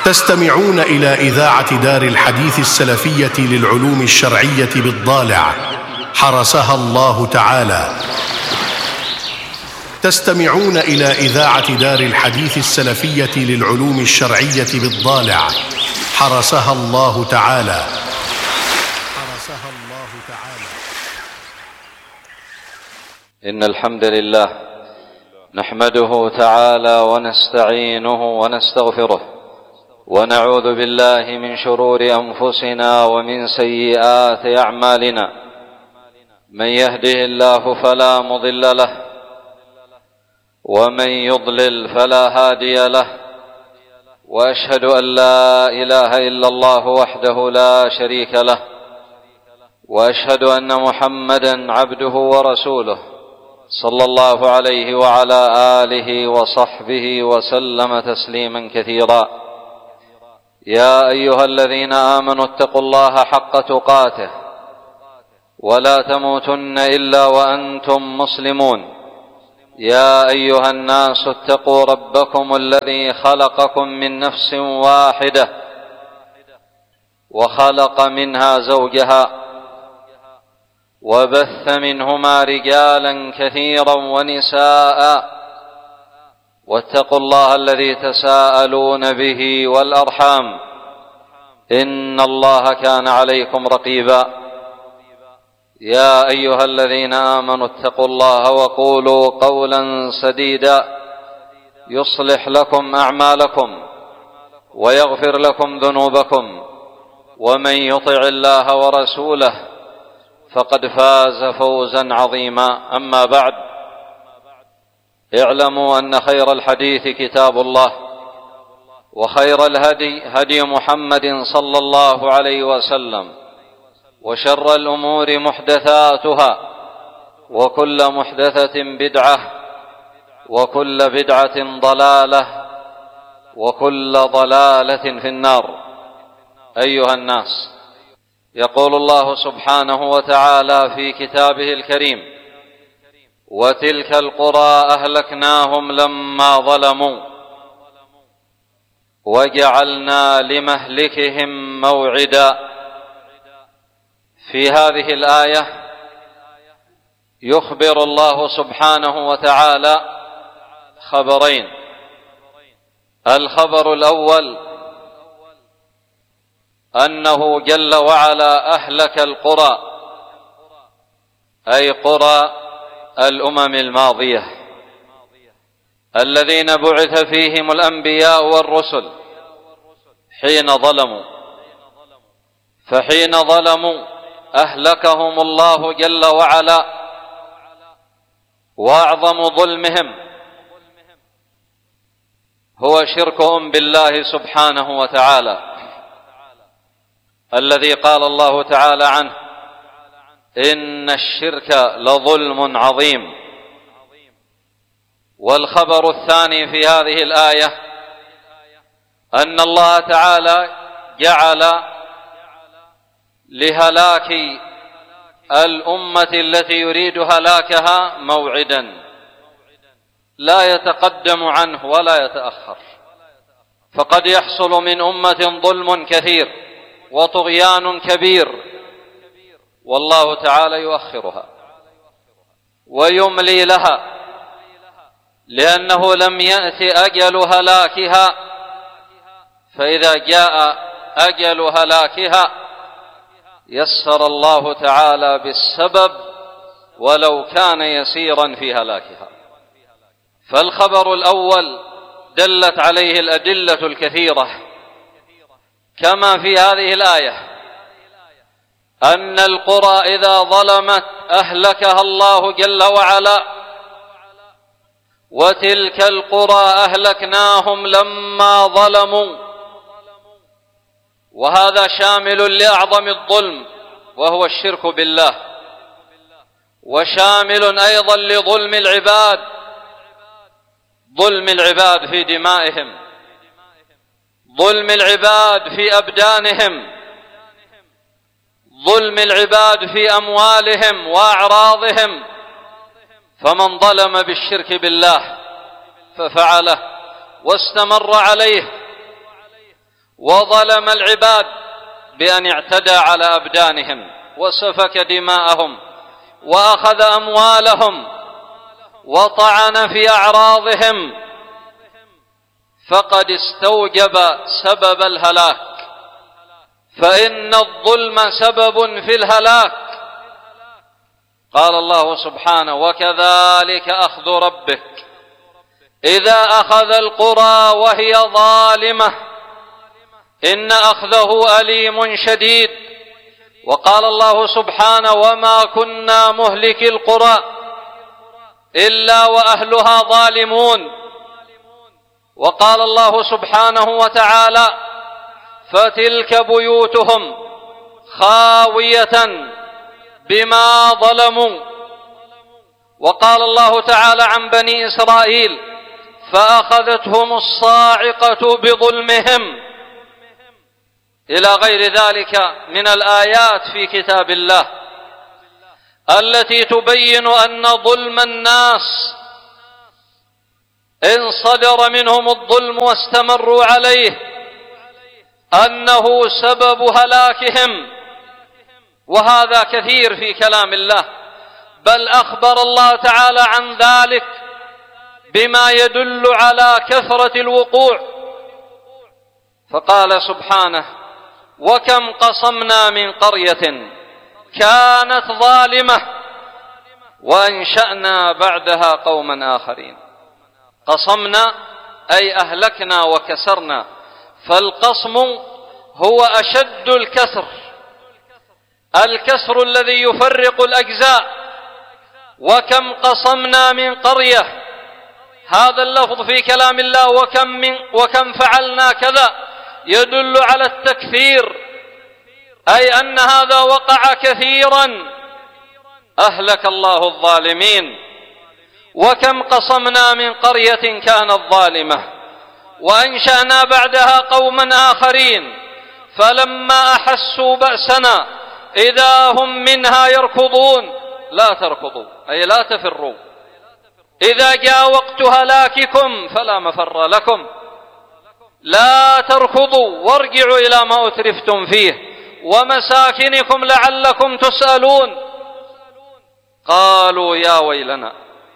تستمعون إلى إذاعة دار الحديث السلفية للعلوم الشرعية بالضالع حرسها الله تعالى. تستمعون إلى إذاعة دار الحديث السلفية للعلوم الشرعية بالضالع حرسها الله تعالى. إن الحمد لله نحمده تعالى ونستعينه ونستغفره ونعوذ بالله من شرور أنفسنا ومن سيئات أعمالنا. من يهده الله فلا مضل له ومن يضلل فلا هادي له، وأشهد أن لا إله إلا الله وحده لا شريك له، وأشهد أن محمدا عبده ورسوله صلى الله عليه وعلى آله وصحبه وسلم تسليما كثيرا. يا أيها الذين آمنوا اتقوا الله حق تقاته ولا تموتن إلا وأنتم مسلمون. يا أيها الناس اتقوا ربكم الذي خلقكم من نفس واحدة وخلق منها زوجها وبث منهما رجالا كثيرا ونساء، واتقوا الله الذي تساءلون به والأرحام إن الله كان عليكم رقيبا. يا أيها الذين آمنوا اتقوا الله وقولوا قولا سديدا يصلح لكم أعمالكم ويغفر لكم ذنوبكم، ومن يطع الله ورسوله فقد فاز فوزا عظيما. أما بعد، اعلموا أن خير الحديث كتاب الله، وخير الهدي هدي محمد صلى الله عليه وسلم، وشر الأمور محدثاتها، وكل محدثة بدعة، وكل بدعة ضلالة، وكل ضلالة في النار. أيها الناس، يقول الله سبحانه وتعالى في كتابه الكريم: وتلك القرى أهلكناهم لما ظلموا وجعلنا لمهلكهم موعدا. في هذه الآية يخبر الله سبحانه وتعالى خبرين. الخبر الأول أنه جل وعلا أهلك القرى، أي قرى الأمم الماضية الذين بعث فيهم الأنبياء والرسل حين ظلموا، فحين ظلموا أهلكهم الله جل وعلا. وأعظم ظلمهم هو شركهم بالله سبحانه وتعالى، الذي قال الله تعالى عنه: إن الشرك لظلم عظيم. والخبر الثاني في هذه الآية أن الله تعالى جعل لهلاك الأمة التي يريد هلاكها موعدا لا يتقدم عنه ولا يتأخر. فقد يحصل من أمة ظلم كثير وطغيان كبير، والله تعالى يؤخرها ويملي لها، لأنه لم يأت أجل هلاكها. فإذا جاء أجل هلاكها يسر الله تعالى بالسبب ولو كان يسيرا في هلاكها. فالخبر الأول دلت عليه الأدلة الكثيرة كما في هذه الآية، أن القرى إذا ظلمت أهلكها الله جل وعلا. وتلك القرى أهلكناهم لما ظلموا، وهذا شامل لأعظم الظلم وهو الشرك بالله، وشامل أيضا لظلم العباد، ظلم العباد في دمائهم، ظلم العباد في أبدانهم، ظلم العباد في أموالهم وأعراضهم. فمن ظلم بالشرك بالله ففعله واستمر عليه وظلم العباد بأن اعتدى على أبدانهم وسفك دماءهم وأخذ أموالهم وطعن في أعراضهم، فقد استوجب سبب الهلاك، فإن الظلم سبب في الهلاك. قال الله سبحانه: وكذلك أخذ ربك إذا أخذ القرى وهي ظالمة إن أخذه أليم شديد. وقال الله سبحانه: وما كنا مهلك القرى إلا وأهلها ظالمون. وقال الله سبحانه وتعالى: فتلك بيوتهم خاوية بما ظلموا. وقال الله تعالى عن بني إسرائيل: فأخذتهم الصاعقة بظلمهم، إلى غير ذلك من الآيات في كتاب الله التي تبين أن ظلم الناس إن صدر منهم الظلم واستمروا عليه أنه سبب هلاكهم، وهذا كثير في كلام الله، بل أخبر الله تعالى عن ذلك بما يدل على كثرة الوقوع، فقال سبحانه: وكم قصمنا من قرية كانت ظالمة وأنشأنا بعدها قوما آخرين. قصمنا أي أهلكنا وكسرنا، فالقصم هو أشد الكسر، الكسر الذي يفرق الأجزاء. وكم قصمنا من قرية، هذا اللفظ في كلام الله وكم فعلنا كذا يدل على التكثير، أي أن هذا وقع كثيرا، أهلك الله الظالمين. وكم قصمنا من قرية كانت ظالمة وأنشأنا بعدها قوما آخرين فلما أحسوا بأسنا إذا هم منها يركضون. لا تركضوا أي لا تفروا، إذا جاء وقت هلاككم فلا مفر لكم، لا تركضوا وارجعوا إلى ما أترفتم فيه ومساكنكم لعلكم تسألون. قالوا يا ويلنا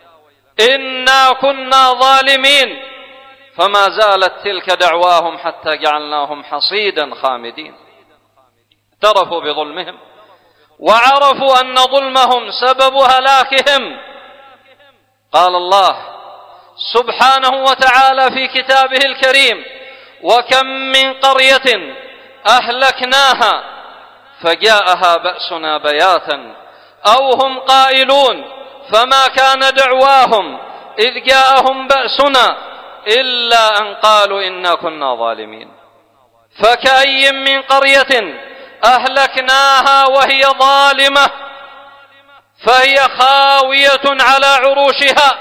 إنا كنا ظالمين، فما زالت تلك دعواهم حتى جعلناهم حصيدا خامدين. اعترفوا بظلمهم وعرفوا أن ظلمهم سبب هلاكهم. قال الله سبحانه وتعالى في كتابه الكريم: وكم من قرية أهلكناها فجاءها بأسنا بياتا أو هم قائلون فما كان دعواهم إذ جاءهم بأسنا إلا أن قالوا إنا كنا ظالمين. فكأي من قرية أهلكناها وهي ظالمة فهي خاوية على عروشها.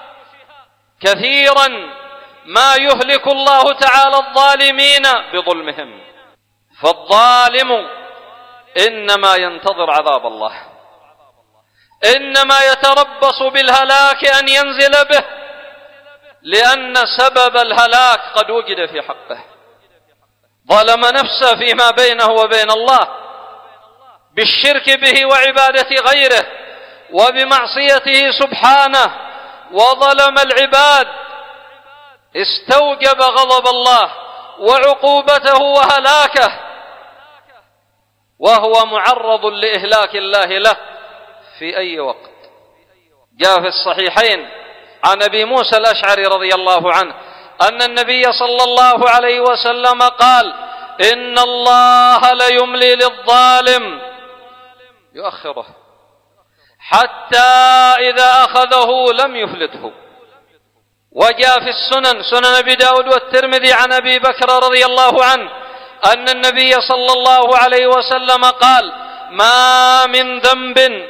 كثيرا ما يهلك الله تعالى الظالمين بظلمهم، فالظالم إنما ينتظر عذاب الله، إنما يتربص بالهلاك أن ينزل به، لأن سبب الهلاك قد وجد في حقه. ظلم نفسه فيما بينه وبين الله بالشرك به وعبادة غيره وبمعصيته سبحانه، وظلم العباد، استوجب غضب الله وعقوبته وهلاكه، وهو معرض لإهلاك الله له في أي وقت. جاء في الصحيحين عن أبي موسى الأشعري رضي الله عنه أن النبي صلى الله عليه وسلم قال: إن الله ليملي للظالم يؤخره حتى إذا أخذه لم يفلته. وجاء في السنن، سنن أبي داود والترمذي عن أبي بكر رضي الله عنه أن النبي صلى الله عليه وسلم قال: ما من ذنب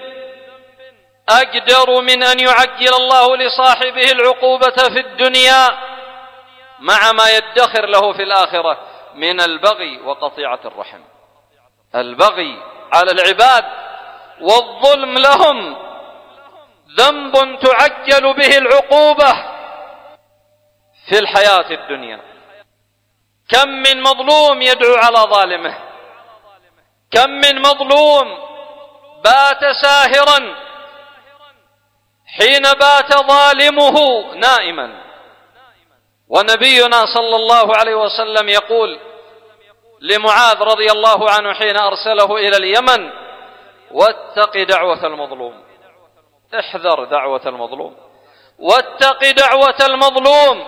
أجدر من أن يعجل الله لصاحبه العقوبة في الدنيا مع ما يدخر له في الآخرة من البغي وقطيعة الرحم. البغي على العباد والظلم لهم ذنب تعجل به العقوبة في الحياة الدنيا. كم من مظلوم يدعو على ظالمه، كم من مظلوم بات ساهرا حين بات ظالمه نائما. ونبينا صلى الله عليه وسلم يقول لمعاذ رضي الله عنه حين أرسله إلى اليمن: واتق دعوة المظلوم، احذر دعوة المظلوم، واتق دعوة المظلوم،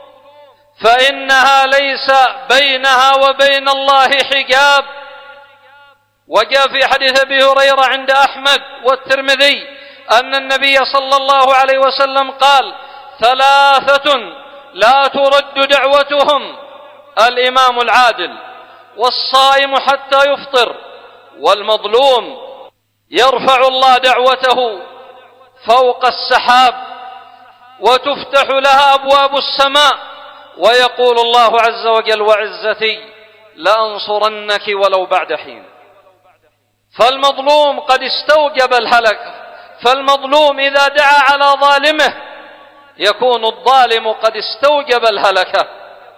فإنها ليس بينها وبين الله حجاب. وجاء في حديث أبي هريرة عند أحمد والترمذي أن النبي صلى الله عليه وسلم قال: ثلاثة لا ترد دعوتهم: الإمام العادل، والصائم حتى يفطر، والمظلوم يرفع الله دعوته فوق السحاب وتفتح لها أبواب السماء، ويقول الله عز وجل: وعزتي لأنصرنك ولو بعد حين. فالمظلوم قد استوجب الهلك، فالمظلوم إذا دعا على ظالمه يكون الظالم قد استوجب الهلكة.